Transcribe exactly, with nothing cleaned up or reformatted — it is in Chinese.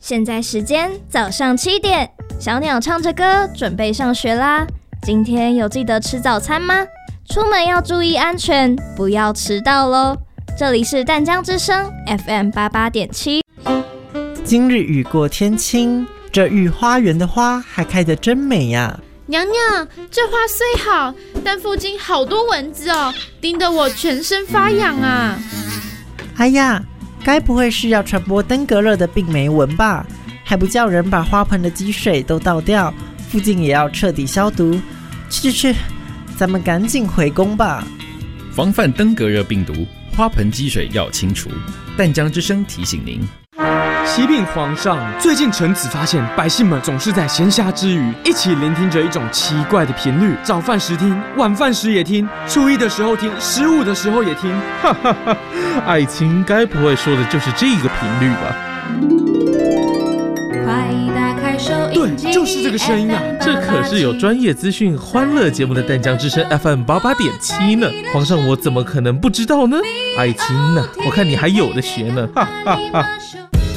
现在时间早上七点，小鸟唱着歌准备上学啦。今天有记得吃早餐吗？出门要注意安全，不要迟到咯。这里是淡江之声 F M 八八点七。 今日雨过天晴，这御花园的花还开得真美呀！ 娘娘，这花虽好，但附近好多蚊子哦，叮得我全身发痒啊！ 哎呀，该不会是要传播登革热的病媒蚊吧？还不叫人把花盆的积水都倒掉，附近也要彻底消毒。去去去，咱们赶紧回宫吧。 防范登革热病毒，花盆积水要清除。淡江之声提醒您。 启禀皇上，最近臣子发现百姓们总是在闲暇之余一起聆听着一种奇怪的频率，早饭时听，晚饭时也听，初一的时候听，十五的时候也听。 哈哈哈，爱卿该不会说的就是这个频率吧？ 快打开收音机， 对，就是这个声音啊！ 这可是有专业资讯、欢乐节目的淡江之声 F M 八八点七呢。皇上，我怎么可能不知道呢？爱卿呢、啊？我看你还有的学呢！哈哈哈。